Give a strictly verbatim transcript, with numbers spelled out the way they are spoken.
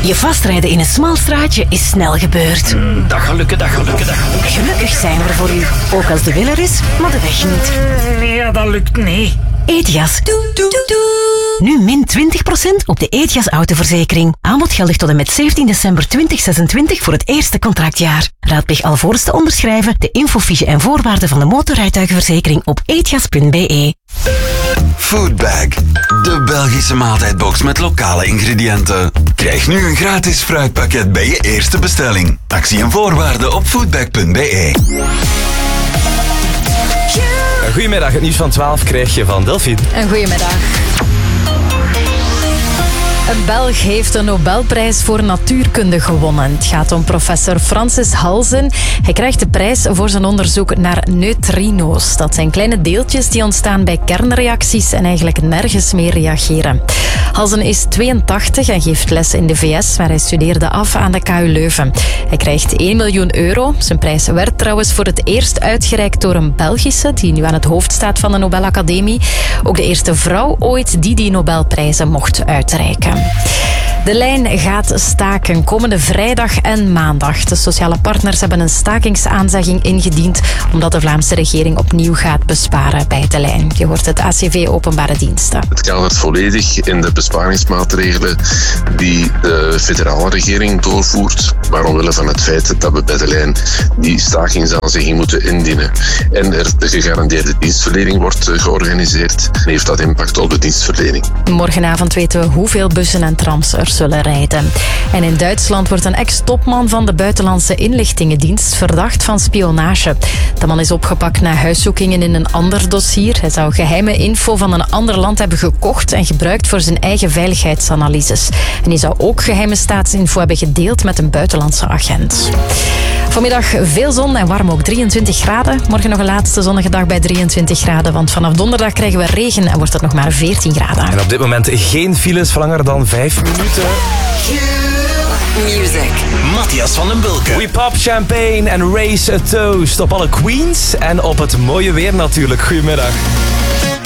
Je vastrijden in een smal straatje is snel gebeurd. Mm, dat gaat lukken, dat gaat lukken, dat gaat lukken. Gelukkig zijn we er voor u. Ook als de wil er is, maar de weg niet. Nee, dat lukt niet. Ethias. Doe, doe, doe. Nu min twintig procent op de Ethias autoverzekering. Aanbod geldig tot en met zeventien december tweeduizend zesentwintig voor het eerste contractjaar. Raadpleeg alvorens te onderschrijven de infofiche en voorwaarden van de motorrijtuigenverzekering op ethias punt b e. Foodbag, de Belgische maaltijdbox met lokale ingrediënten. Krijg nu een gratis fruitpakket bij je eerste bestelling. Actie en voorwaarden op foodbag punt b e. Goedemiddag, het nieuws van twaalf krijg je van Delphine. Een goedemiddag. Een Belg heeft de Nobelprijs voor natuurkunde gewonnen. Het gaat om professor Francis Halzen. Hij krijgt de prijs voor zijn onderzoek naar neutrino's. Dat zijn kleine deeltjes die ontstaan bij kernreacties en eigenlijk nergens meer reageren. Halzen is tweeëntachtig en geeft les in de V S, waar hij studeerde af aan de K U Leuven. Hij krijgt één miljoen euro. Zijn prijs werd trouwens voor het eerst uitgereikt door een Belgische, die nu aan het hoofd staat van de Nobelacademie. Ook de eerste vrouw ooit die die Nobelprijzen mocht uitreiken. De lijn gaat staken komende vrijdag en maandag. De sociale partners hebben een stakingsaanzegging ingediend omdat de Vlaamse regering opnieuw gaat besparen bij de lijn. Je hoort het A C V Openbare Diensten. Het kadert volledig in de besparingsmaatregelen die de federale regering doorvoert, maar omwille van het feit dat we bij de lijn die stakingsaanzegging moeten indienen en er de gegarandeerde dienstverlening wordt georganiseerd, heeft dat impact op de dienstverlening. Morgenavond weten we hoeveel bussen en trams er zullen rijden. En in Duitsland wordt een ex-topman van de buitenlandse inlichtingendienst verdacht van spionage. De man is opgepakt na huiszoekingen in een ander dossier. Hij zou geheime info van een ander land hebben gekocht en gebruikt voor zijn eigen veiligheidsanalyses. En hij zou ook geheime staatsinfo hebben gedeeld met een buitenlandse agent. Vanmiddag veel zon en warm, ook drieëntwintig graden. Morgen nog een laatste zonnige dag bij drieëntwintig graden, want vanaf donderdag krijgen we regen en wordt het nog maar veertien graden. En op dit moment geen files van langer dan vijf minuten. Music. Matthias van den Bulke. We pop champagne en raise a toast op alle queens en op het mooie weer natuurlijk. Goedemiddag.